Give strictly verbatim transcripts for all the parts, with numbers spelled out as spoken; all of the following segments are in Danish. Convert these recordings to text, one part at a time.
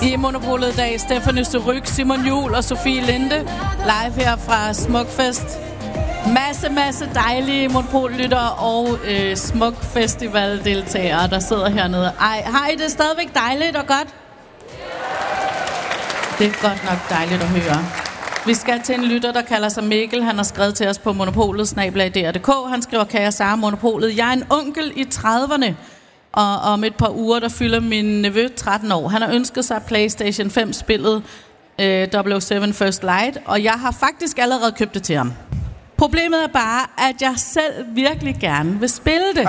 I Monopolet i dag, Stephanie Surryk, Simon Juhl og Sofie Linde. Live her fra Smukfest. Masse, masse dejlige Monopol-lyttere og øh, Smuk-festival-deltagere, der sidder hernede. Ej, har I det stadigvæk dejligt og godt? Det er godt nok dejligt at høre. Vi skal til en lytter, der kalder sig Mikkel. Han har skrevet til os på monopolet snabel-a d r punktum d k. Han skriver, kære Sara Monopolet. Jeg er en onkel i trediverne, og om et par uger, der fylder min nevø tretten år. Han har ønsket sig PlayStation fem-spillet øh, double oh seven First Light, og jeg har faktisk allerede købt det til ham. Problemet er bare, at jeg selv virkelig gerne vil spille det.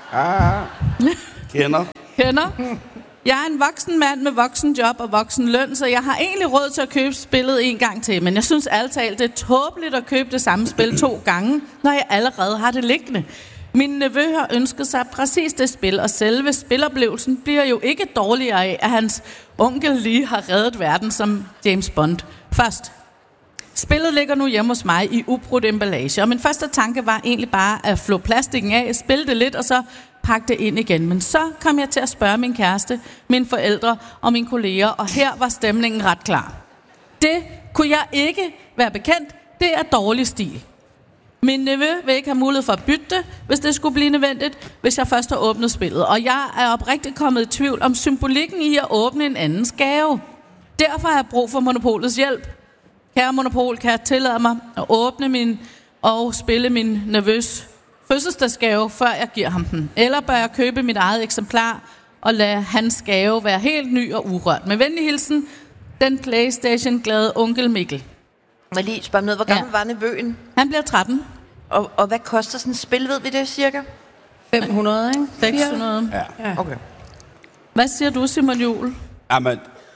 Kender. Kender. Jeg er en voksen mand med voksen job og voksen løn, så jeg har egentlig råd til at købe spillet en gang til. Men jeg synes ærligt talt, det er tåbeligt at købe det samme spil to gange, når jeg allerede har det liggende. Min nevø har ønsket sig præcis det spil, og selve spiloplevelsen bliver jo ikke dårligere af, at hans onkel lige har reddet verden som James Bond. Først. Spillet ligger nu hjemme hos mig i ubrudt emballage, og min første tanke var egentlig bare at flå plastikken af, spille det lidt og så pakke det ind igen. Men så kom jeg til at spørge min kæreste, mine forældre og mine kolleger, og her var stemningen ret klar. Det kunne jeg ikke være bekendt. Det er dårlig stil. Min nevø vil ikke have mulighed for at bytte det, hvis det skulle blive nødvendigt, hvis jeg først har åbnet spillet. Og jeg er oprigtigt kommet i tvivl om symbolikken i at åbne en andens gave. Derfor har jeg brug for Monopolets hjælp. Kære Monopol, kan jeg tillade mig at åbne min og spille min nevøs fødselsdagsgave, før jeg giver ham den? Eller bør jeg købe mit eget eksemplar og lade hans gave være helt ny og urørt? Med venlig hilsen, den PlayStation-glade onkel Mikkel. Må lige spørge noget, hvor gammel ja. var nevøen? Han bliver tretten. Og, og hvad koster sådan et spil, ved vi det cirka? fem hundrede, ikke? seks hundrede. Ja. Okay. Hvad siger du, Simon Juhl? Jamen,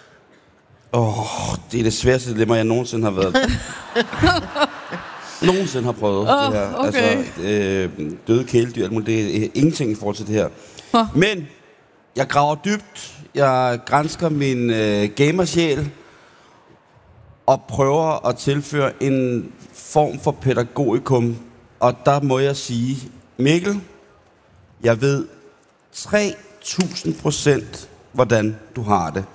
åh, det er det sværeste dilemma, jeg nogensinde har været. nogensinde har prøvet oh, det her. Okay. Altså, øh, døde kæledyr, alt muligt. Det er ingenting i forhold til det her. Oh. Men jeg graver dybt. Jeg gransker min øh, gamersjæl og prøver at tilføre en form for pædagogikum. Og der må jeg sige, Mikkel, jeg ved tre tusind procent, hvordan du har det.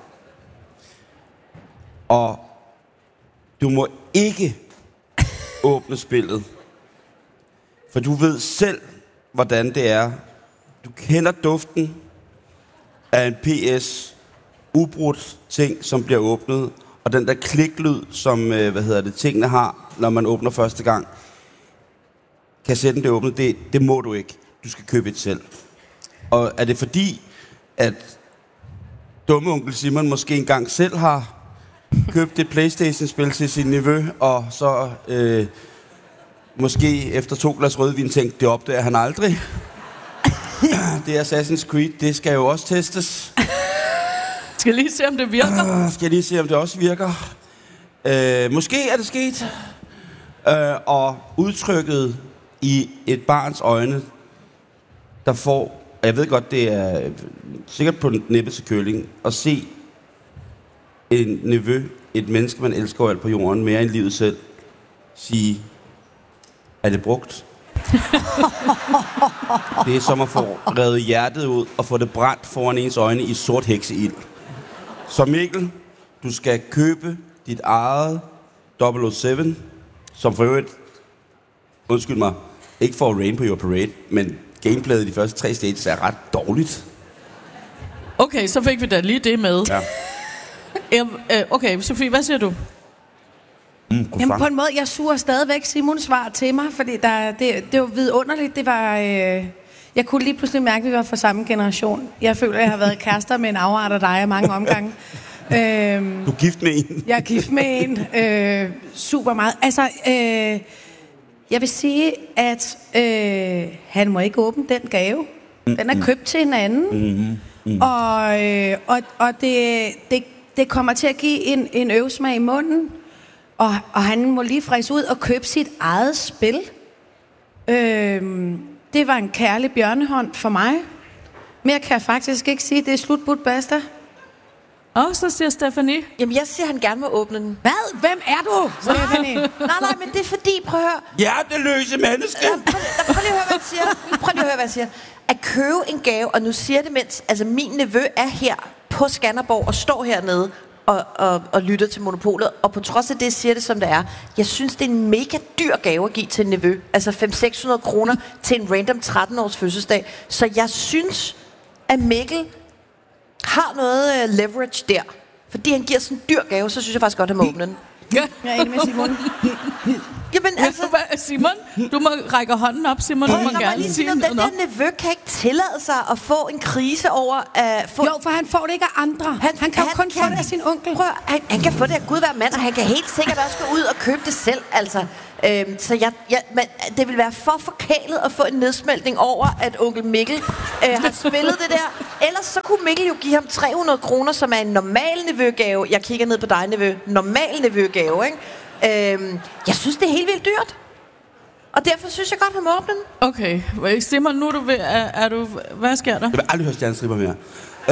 Og du må ikke åbne spillet. For du ved selv, hvordan det er. Du kender duften af en P S ubrudt ting, som bliver åbnet. Og den der kliklyd, som øh, hvad hedder det, tingene har, når man åbner første gang. Kassetten bliver åbnet, det, det må du ikke. Du skal købe et selv. Og er det fordi, at dumme onkel Simon måske engang selv har købt et PlayStation-spil til sin nevø, og så øh, måske efter to glas rødvin tænkte, det opdager han aldrig. Det er Assassin's Creed, det skal jo også testes. Skal lige se, om det virker. Uh, skal lige se, om det også virker. Uh, måske er det sket. Uh, og udtrykket i et barns øjne, der får, jeg ved godt, det er sikkert på den nippe til køling, at se en nevø, et menneske, man elsker alt på jorden, mere end livet selv, sige, er det brugt? Det er som at få revet hjertet ud og få det brændt foran ens øjne i sort hekseild. Så Mikkel, du skal købe dit eget double oh seven, som for øvrigt, undskyld mig, ikke for rain på your parade, men gameplayet i de første tre stages er ret dårligt. Okay, så fik vi da lige det med. Ja. Okay, Sofie, hvad siger du? Mm, Jamen på en måde, jeg suger stadigvæk Simons svar til mig, fordi der, det, det var vidunderligt. Det var, øh, jeg kunne lige pludselig mærke, at vi var fra samme generation. Jeg føler, at jeg har været kærester med en afart af dig af mange omgange. øhm, du er gift med en. Jeg er gift med en. Øh, super meget. Altså, øh, jeg vil sige, at øh, han må ikke åbne den gave. Den er købt til en anden. Mm-hmm. Mm. Og, øh, og, og det, det, det kommer til at give en, en øvsmag i munden. Og, og han må lige fræse ud og købe sit eget spil. Øhm, det var en kærlig bjørnehånd for mig. Mere kan jeg faktisk ikke sige. Det er slutbudt basta. Og så siger Stephanie. Jamen, jeg siger, han gerne må åbne den. Hvad? Hvem er du, Stephanie? nej, nej, men det er fordi, prøv at høre. Hjerteløse menneske. Ja, prøv, prøv lige at høre, hvad jeg siger. Prøv lige at høre, hvad jeg siger. At købe en gave, og nu siger det, mens altså, min nevø er her på Skanderborg og står hernede og, og, og lytter til Monopolet. Og på trods af det siger det, som det er. Jeg synes, det er en mega dyr gave at give til en nevø. Altså fem hundrede til seks hundrede kroner til en random tretten-års fødselsdag. Så jeg synes, at Mikkel har noget uh, leverage der. Fordi han giver sådan en dyr gave, så synes jeg faktisk godt, at han må åbne den. Ja. Jeg er enig med Simon. Jamen altså... Simon, du må række hånden op, Simon. Du må jeg gerne lige sige sige, noget. den der nevø kan ikke tillade sig at få en krise over at få... Jo, for han får det ikke af andre. Han, han kan jo kun få det af sin onkel. Prøv, han, han kan få det af Gud hver mand, og han kan helt sikkert også gå ud og købe det selv, altså. Øhm, så jeg, jeg, men det vil være for forkælet at få en nedsmeltning over, at onkel Mikkel øh, har spillet det der. Ellers så kunne Mikkel jo give ham tre hundrede kroner, som er en normal nevøgave. Jeg kigger ned på dig, nevø. Normal nevøgave, ikke? Øhm, jeg synes, det er helt vildt dyrt. Og derfor synes jeg godt, han må åbne den. Okay, Simon, nu er du ved, er, er du, hvad sker der? Jeg vil aldrig høre stjernestripper mere. øh,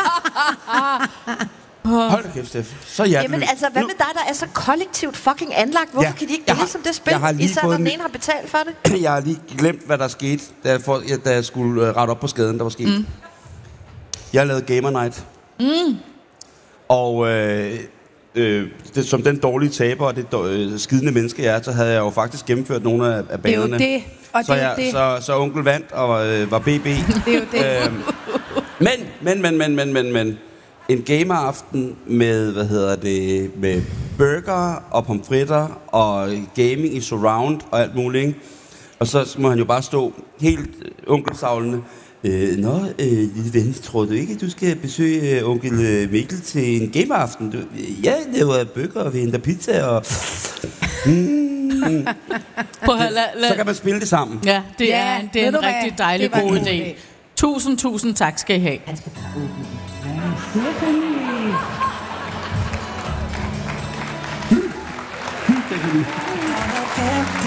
hold da kæft, Steff. Så hjertelig. Jamen altså, hvad med dig, der er så kollektivt fucking anlagt? Hvorfor Ja, kan de ikke jeg dele har- som det spil? jeg har lige Især når fået den en- ene har betalt for det. Jeg har lige glemt, hvad der skete, da jeg, for, da jeg skulle uh, rette op på skaden, der var sket. Mm. Jeg lavede Gamer Night. Mm. Og øh, øh, det, som den dårlige taber og det øh, skidende menneske jeg er, så havde jeg jo faktisk gennemført nogle af, af Det er jo banerne. det, og så, det er jeg, det. så, så onkel vandt og øh, var B B. Det er jo det. Øhm, men, men, men, men, men, men, men. En gameraften med, hvad hedder det, med burger og pomfritter og gaming i surround og alt muligt, ikke? Og så må han jo bare stå helt øh, onkelsavlende. Øh, Nå, øh, lille ven, tror du ikke, du skal besøge øh, onkel øh, Mikkel til en gameraften? Du, øh, jeg laver burger og vi henter pizza og... Mm. På, la, la, Så kan man spille det sammen. ja, det er, Ja, det er ved en du hvad? rigtig dejlig Det var god en god idé. idé. Tusind, tusind tak skal I have.